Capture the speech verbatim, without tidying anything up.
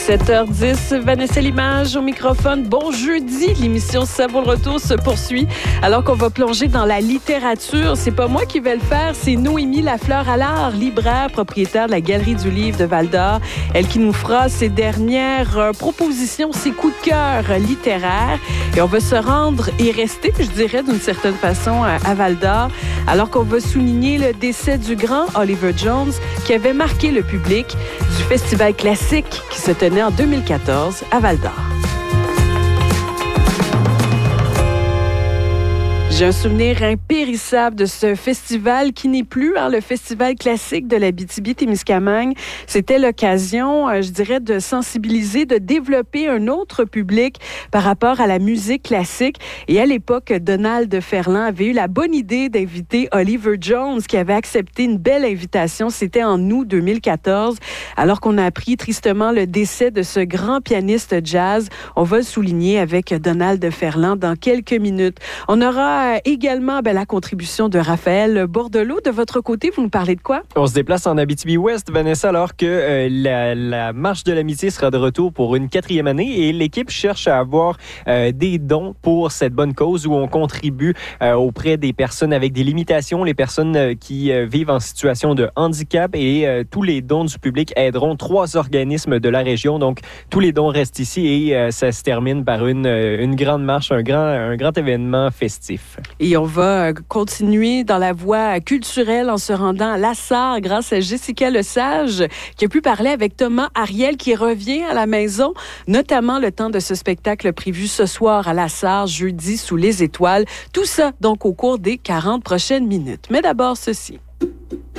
sept heures dix, Vanessa Limage au microphone. Bon jeudi, l'émission Ça vaut le retour se poursuit. Alors qu'on va plonger dans la littérature, c'est pas moi qui vais le faire, c'est Noémie Lafleur-Allard, libraire, propriétaire de la Galerie du Livre de Val-d'Or. Elle qui nous fera ses dernières euh, propositions, ses coups de cœur littéraires. Et on va se rendre et rester, je dirais, d'une certaine façon à, à Val-d'Or, alors qu'on va souligner le décès du grand Oliver Jones qui avait marqué le public du Festival classique qui se tenait en deux mille quatorze à Val-d'Or. J'ai un souvenir impérissable de ce festival qui n'est plus hein, le festival classique de l'Abitibi-Témiscamingue. C'était l'occasion, euh, je dirais, de sensibiliser, de développer un autre public par rapport à la musique classique. Et à l'époque, Donald Ferland avait eu la bonne idée d'inviter Oliver Jones, qui avait accepté une belle invitation. C'était en août deux mille quatorze, alors qu'on a appris tristement le décès de ce grand pianiste jazz. On va le souligner avec Donald Ferland dans quelques minutes. On aura également ben, la contribution de Raphaël Bordelot. De votre côté, vous nous parlez de quoi? On se déplace en Abitibi-Ouest, Vanessa, alors que euh, la, la Marche de l'amitié sera de retour pour une quatrième année et l'équipe cherche à avoir euh, des dons pour cette bonne cause où on contribue euh, auprès des personnes avec des limitations, les personnes euh, qui euh, vivent en situation de handicap et euh, tous les dons du public aideront trois organismes de la région. Donc, tous les dons restent ici et euh, ça se termine par une, une grande marche, un grand, un grand événement festif. Et on va continuer dans la voie culturelle en se rendant à La Sarre grâce à Jessica Lesage qui a pu parler avec Thomas Ariel qui revient à la maison, notamment le temps de ce spectacle prévu ce soir à La Sarre, jeudi sous les étoiles. Tout ça donc au cours des quarante prochaines minutes. Mais d'abord ceci.